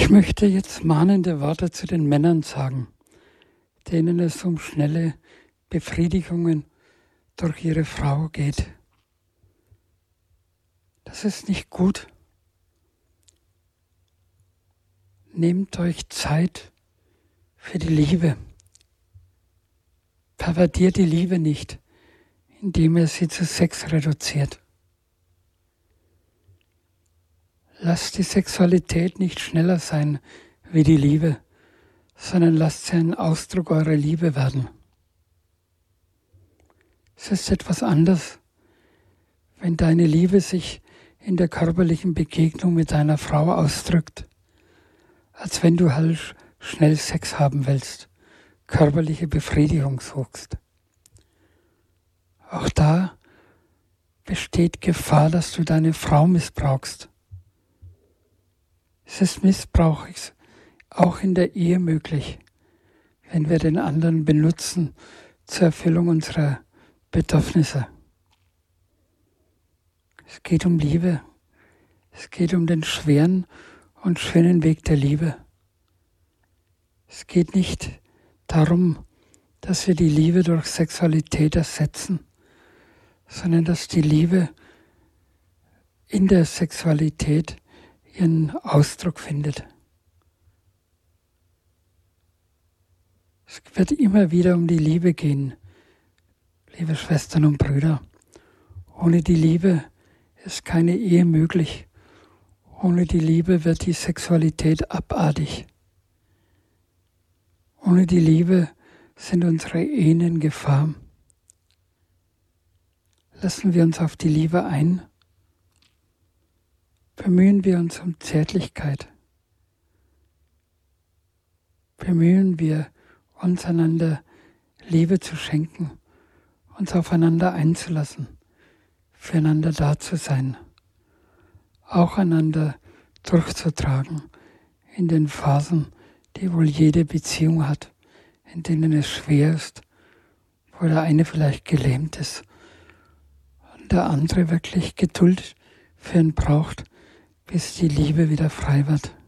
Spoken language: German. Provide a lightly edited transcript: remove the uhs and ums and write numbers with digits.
Ich möchte jetzt mahnende Worte zu den Männern sagen, denen es um schnelle Befriedigungen durch ihre Frau geht. Das ist nicht gut. Nehmt euch Zeit für die Liebe. Pervertiert die Liebe nicht, indem ihr sie zu Sex reduziert. Lasst die Sexualität nicht schneller sein wie die Liebe, sondern lasst sie ein Ausdruck eurer Liebe werden. Es ist etwas anders, wenn deine Liebe sich in der körperlichen Begegnung mit deiner Frau ausdrückt, als wenn du halt schnell Sex haben willst, körperliche Befriedigung suchst. Auch da besteht Gefahr, dass du deine Frau missbrauchst. Es ist Missbrauch auch in der Ehe möglich, wenn wir den anderen benutzen zur Erfüllung unserer Bedürfnisse. Es geht um Liebe. Es geht um den schweren und schönen Weg der Liebe. Es geht nicht darum, dass wir die Liebe durch Sexualität ersetzen, sondern dass die Liebe in der Sexualität ihren Ausdruck findet. Es wird immer wieder um die Liebe gehen, liebe Schwestern und Brüder. Ohne die Liebe ist keine Ehe möglich. Ohne die Liebe wird die Sexualität abartig. Ohne die Liebe sind unsere Ehen in Gefahr. Lassen wir uns auf die Liebe ein. Bemühen wir uns um Zärtlichkeit. Bemühen wir uns, einander Liebe zu schenken, uns aufeinander einzulassen, füreinander da zu sein, auch einander durchzutragen in den Phasen, die wohl jede Beziehung hat, in denen es schwer ist, wo der eine vielleicht gelähmt ist und der andere wirklich Geduld für ihn braucht, bis die Liebe wieder frei wird.